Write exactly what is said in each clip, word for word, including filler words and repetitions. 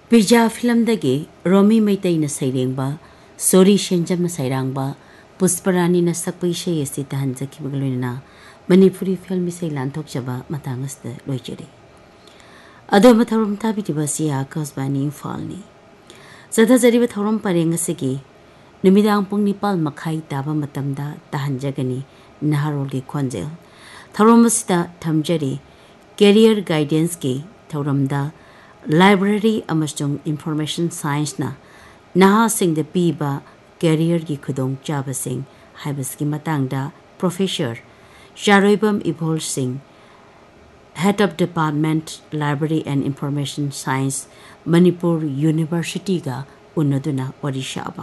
Pizza ꯐꯤꯂꯝꯗꯒꯤ ꯔꯣꯃꯤ ꯃꯩꯇꯩꯅ ꯁꯩꯔꯦꯡꯕ ꯁꯣꯔꯤ ꯁꯦꯟꯖꯝꯅ ꯁꯩꯔꯥꯡꯕ ꯄꯨꯁꯄꯔꯥꯅꯤꯅ ꯁꯛꯄ ꯏꯁꯩ ꯑꯁꯤ ꯇꯥꯍꯟꯖꯈꯤꯕꯒ ꯂꯣꯏꯅꯅ ꯃꯅꯤꯄꯨꯔꯤ ꯐꯤꯂꯝ ꯏꯁꯩ ꯂꯥꯟꯊꯣꯛꯆꯕ ꯃꯇꯥꯡ ꯑꯁꯤꯗ ꯂꯣꯏꯖꯔꯤ꯫ ꯑꯗꯣꯝꯕ ꯊꯧꯔꯝ ꯇꯥꯕꯤꯔꯤꯕ ꯑꯁꯤ ꯑꯥꯀꯥꯁꯕꯥꯅꯤ ꯏꯝꯐꯥꯜꯅꯤ꯫ ꯆꯠꯊꯖꯔꯤꯕ ꯊꯧꯔꯝ ꯄꯔꯦꯡ ꯑꯁꯤꯒꯤ ꯅꯨꯃꯤꯗꯥꯡ ꯄꯨꯡ ꯅꯤꯄꯥꯜ ꯃꯈꯥꯏ ꯇꯥꯕ ꯃꯇꯝꯗ ꯇꯥꯍꯟꯖꯒꯅꯤ ꯅꯍꯥꯔꯣꯜꯒꯤ ꯈꯣꯟꯖꯦꯜ꯫ ꯊꯧꯔꯝ ꯑꯁꯤꯗ ꯊꯝꯖꯔꯤ ꯀꯦꯔꯤꯌꯔ ꯒꯥꯏꯗꯦꯟꯁꯀꯤ ꯊꯧꯔꯝꯗ ꯂꯥꯏꯕ꯭ꯔꯦꯔꯤ ꯑꯃꯁꯨꯡ ꯏꯟꯐꯣꯔꯃꯦꯁꯟ ꯁꯥꯏꯟꯁꯅ ꯅꯍꯥꯁꯤꯡꯗ ꯄꯤꯕ ꯀꯦꯔꯤꯌꯔꯒꯤ ꯈꯨꯗꯣꯡꯆꯥꯕꯁꯤꯡ ꯍꯥꯏꯕꯁꯤꯒꯤ ꯃꯇꯥꯡꯗ ꯄ꯭ꯔꯣꯐꯦꯁꯔ ꯆꯥꯔꯣꯏꯕꯝ ꯏꯕꯣꯜ ꯁꯤꯡ, head of department library ꯑꯦꯟड information science, Manipur ꯌꯨꯅꯤꯚꯔꯁꯤꯇꯤꯒ ꯎꯟꯅꯗꯨꯅ ꯋꯥꯔꯤ ꯁꯥꯕ꯫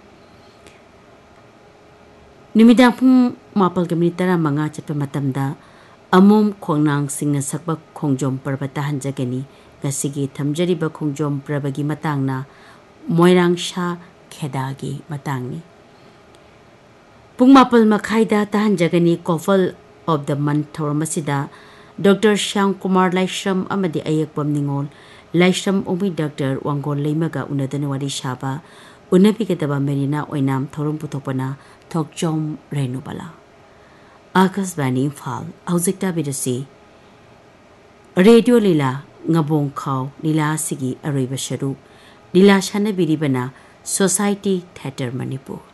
ꯅꯨꯃꯤꯗꯥꯡ ꯄꯨꯡ ꯃꯥꯄꯜꯒ ꯃꯤꯅꯤꯠ ꯇꯔꯥꯃꯉꯥ ꯆꯠꯄ ꯃꯇꯝꯗ ꯑꯃꯣꯝ ꯈꯣꯡꯅꯥꯡꯁꯤꯡꯅ ꯁꯛꯄ ꯈꯣꯡꯖꯣꯝ ꯄꯔꯕ ꯇꯥꯍꯟꯖꯒꯅꯤ꯫ ꯉꯁꯤꯒꯤ ꯊꯝꯖꯔꯤꯕ ꯈꯣꯡꯖꯣꯝ ꯄꯔꯕꯒꯤ ꯃꯇꯥꯡꯅ ꯃꯣꯏꯔꯥꯡꯁꯥ ꯈꯦꯗꯥꯒꯤ ꯃꯇꯥꯡꯅꯤ꯫ ꯄꯨꯡ ꯃꯥꯄꯜ ꯃꯈꯥꯏꯗ ꯇꯥꯍꯟꯖꯒꯅꯤ ꯀꯣꯐꯜ ꯑꯣꯐ ꯗ ꯃꯟꯊ ꯊꯧꯔꯝ ꯑꯁꯤꯗ ꯗꯣꯛꯇꯔ ꯁ꯭ꯌꯥꯝꯀꯨꯃꯥꯔ ꯂꯥꯏꯁ꯭ꯔꯝ ꯑꯃꯗꯤ ꯑꯌꯦꯛꯄꯝ ꯅꯤꯉꯣꯜ ꯂꯥꯏꯁ꯭ꯔꯝ ꯑꯣꯡꯕꯤ ꯗꯣꯛꯇꯔ ꯋꯥꯡꯒꯣꯜ ꯂꯩꯃꯒ ꯎꯅꯗꯨꯅ ꯋꯥꯔꯤ ꯁꯥꯕ꯫ ꯎꯅꯕꯤꯒꯗꯕ ꯃꯦꯔꯤꯅꯥ ꯑꯣꯏꯅꯥꯝ, ꯊꯧꯔꯝ ꯄꯨꯊꯣꯛꯄꯅ ꯊꯣꯛꯆꯣꯝ ꯔꯦꯅꯨꯕꯂꯥ꯫ ꯑꯥꯀꯥꯁꯕꯥꯅꯤ ꯏꯝꯐꯥꯜ ꯍꯧꯖꯤꯛ ꯇꯥꯕꯤꯔꯁꯤ ꯔꯦꯗꯤꯑꯣ ꯂꯤꯂꯥ ꯉꯕꯣꯡ ꯈꯥꯎ ꯂꯤꯂꯥ ꯑꯁꯤꯒꯤ ꯑꯔꯣꯏꯕ ꯁꯔꯨꯛ꯫ ꯂꯤꯂꯥ ꯁꯥꯟꯅꯕꯤꯔꯤꯕꯅ ꯁꯣꯁꯥꯏꯇꯤ ꯊꯤꯌꯦꯇꯔ ꯃꯅꯤꯄꯨꯔ꯫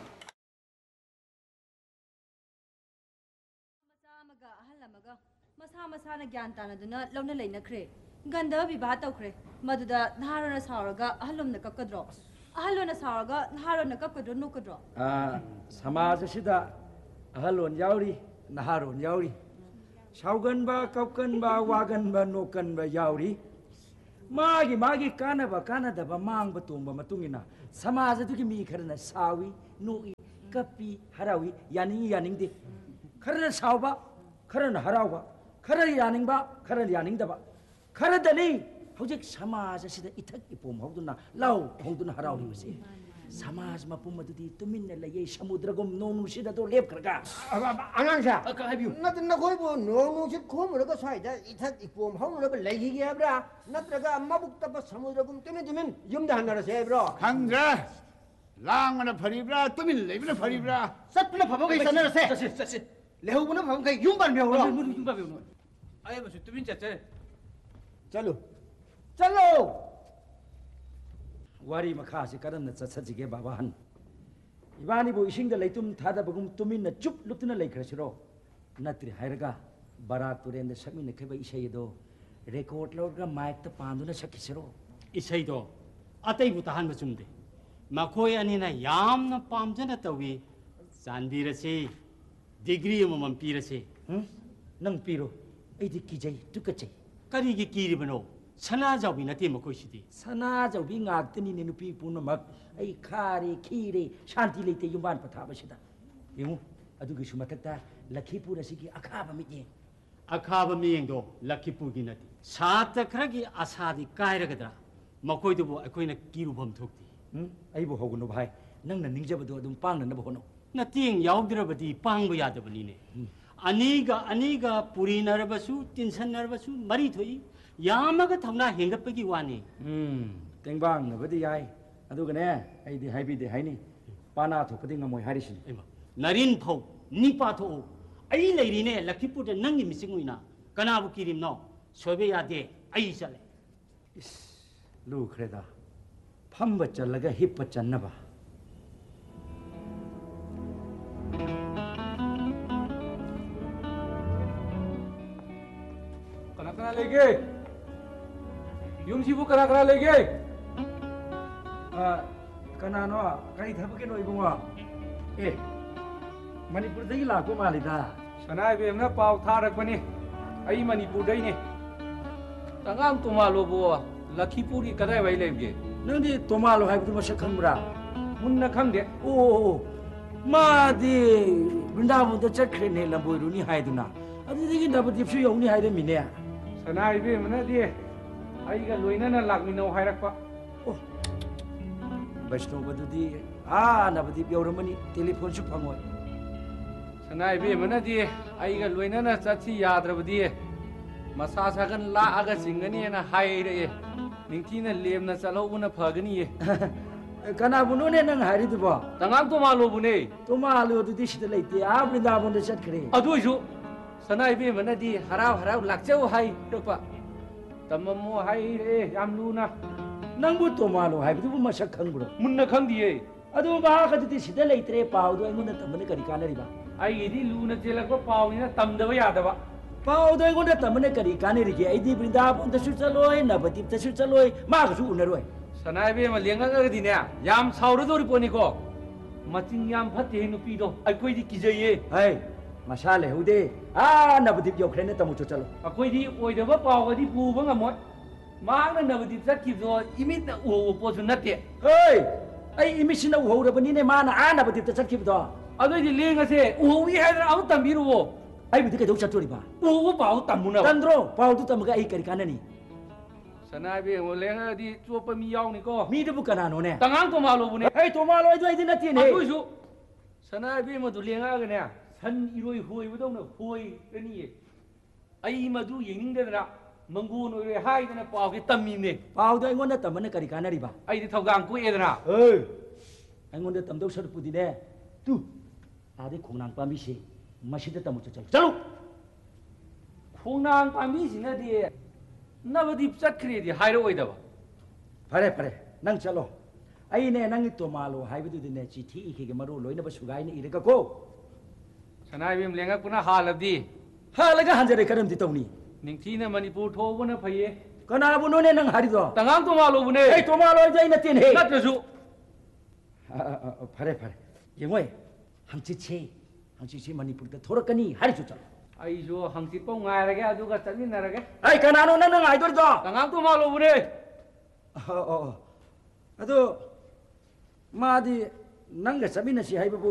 मसा मसाना ज्ञान तानदुना लौना लेनख्रे गंधर्व विवाह तौख्रे मदुदा नहारोना सावरगा अहलोमना कपकद्रो अहलोना सावरगा नहारोना कपकद्रो नोकद्रो आ समाज सिदा अहलोन यावरी नहारोन यावरी सावगनबा कपकनबा वागनबा नोकनबा यावरी मागी मागी कानबा कानदबा मांगबा तोंबा मतुंगिना समाज अदुगी मी खरना सावी नोई कपी हरावी यानिंग यानिंगदे खरना सावबा खरना हरावबा खर यानिंगबा खर यानिंगदबा खरदनी हौजिक समाज असिदा इथक इपोम हौदुना लाउ हौदुना हरावरी बसे समाज मपुम मदुदी तुमिन्ना लये समुद्रगुम नोनुसिदा दो लेपखरगा अनांसा अका हाबियु नत नखोइबो नोनुसिद खोमरगा साइदा इथक इपोम हौनरबा लैगिगे हाब्रा नत्रगा मबुक्तबा समुद्रगुम तुमिन तुमिन युमदा हनरसे हाब्रो खंद्रे लांगना फरिब्रा तुमिन लेबना फरिब्रा सत्पना फबगै सनरसे ससे ससे लेहुबना फबगै युमबान बेहरो युमबा बेहनो आय बसु तुमिन चचे चलो चलो वारी मखा से करन चसजिगे बाबा हन इबानी बो इसिंग द लैतुम थादा बगुम तुमिन न चुप लुक्तुना लैखरसिरो नत्रि हायरगा बराक तुरेन द समिन खेबा इसेयदो रेकॉर्ड लौरगा माइक त पांदुना सकिसिरो इसेयदो अतै बु तहान बचुमदे मखोय अनिना यामना पामजना तवी चांदीरसे डिग्री अमम पीरसे हम नंग पीरो ऐदि किजै तुकचै करिगी कीरिबनो सना जावबी नते मखोयसिदी सना जावबी ngakतनी ने नुपी पुनमक ऐ खारे खीरे शांति लेते युबान पथाबसिदा यमु अदुगी सुमतकता लखीपुर असिगी अखाबा मिये अखाबा मियेंदो लखीपुरगी नते सात खरगी आसादी कायरगदरा मखोयदुबो अखोयना कीरुभम थोक्ति हम ऐबो होगनो भाई नंगना निंगजबदो अदुम पांगनब होनो नतिंग यावद्रबदी पांगबो यादबनीने अनीगा अनीगा पुरी नरबसु टिंसन नरबसु मरी थोई यामगा थमना हेंगपगी वानी हम्म तेंबांग नबदी याय अदुगने ऐदि हाइबिदे हाइनी पाना थोपदि ngमोय हारिसिन नरिन फौ निपा थो आई लेरिने लखीपुर नंगी मिसिंगुइना कनाबु किरिमनो सोबे यादे आई चले इस लुखरेदा फंब चलगा हिप चन्नबा कना कना लेगे युमसिबु कना कना लेगे आ कनानो कई थबके नो इबुंगा ए मणिपुर दगी लाको मालिदा सनाय बेमना पाव थारकपनी आई मणिपुर दैने तंगाम तुमालोबो लखीपुर की कदाय वै लेबगे नंदी तोमालो हाइबदु मसक खंबरा मुन्ना खंगदे ओ मादी वृंदावन द चखरेने लंबोइरुनी हाइदुना अदुदगी नबदीपसु यौनी हाइदे मिने सनाय बेमना दे आईगा लोइनना लागमिनो हाइरकपा ओ वैष्णव बदुदी आ नबदीप यौरमनी टेलीफोन सु फंगोय सनाय बेमना दे आईगा लोइनना चछि याद्रबदी मसा सागन लागा सिंगनी ना हाइरे ning thi na lem na chalo bu na phagani ye kana bu no ne nang hari du ba tangang to ma lo bu ne to ma lo du di shi lai te a brindavan de chat khre adu ju sanai be mana di harau harau lak chau hai to pa tamamu hai re yam lu na nang bu to ma lo hai bu ma sak khang bro mun na khang di ye adu ba ka di shi de lai tre pau do ngun na tamne kari kana ri ba ai di lu na chelak ba paw ni na tam da ba ya da ba pau do ngun na tamne kari kana ri ge ai di brindavan de su chaloi na ba di de su chaloi ma ka su unaroi sanai be ma lenga ga di ne yam sauru do ri poni ko macing yam phatte nu pi do ai koi di kijai ye hai masa le hu de a na ba di yo khre ne tamu chu chalo a koi di oi da ba paw ga di pu ba ngamot ma na na ba di sat ki do imit na u u po su na te hei ai imisina u ho ra ba ni ne ma na a na ba di ta chat ki do adu di lenga se u wi ha ra au tam bi ru wo ai bu di ka do chat ri ba u u paw tam mu na tandro pau du tam ga ai kari kana ni sanai be mo lenga di chu pa mi yaw ni ko mi de bu kana no ne tangang to ma lo bu ne hei to ma lo ai di na ti ne adu ju sanai be mo du lenga ga ne san iroi hoi bu dong na hoi re ni ai ma du ying ning de na mangu no re hai de na paw ki tam mi ne pau do ngon na tam ne kari kana ri ba ai di thau gang ku e de na hei ai ngon de tam do sar pu di ne tu a de khong nang pa mi se ma si de tamu chu chalo chalo khong nang pa mi sin na di na ba di chat khre di hai ro oi da ba pare pare nang chalo ai ne nang to ma lo hai bu di ne chi thi ki ge ma ro loi na ba su gai ne ire ka ko sanai be lenga kuna halab di ha la ga han jare karam di tawni ning thi na manipur tho bu na phai ye kana bu no ne nang hari do tangang to ma lo bu ne ai to ma lo ai na tin he na tra su pare pare yengoi hang chi che hang chi che manipur da thora kani hari chu chalo ai jo hang chi pau ngai ra ge adu ga chat min na ra ge ai kana no nang nang ai do do tangang to ma lo bu ne 어, 어. 아도 마디 난가 sabina si hai bu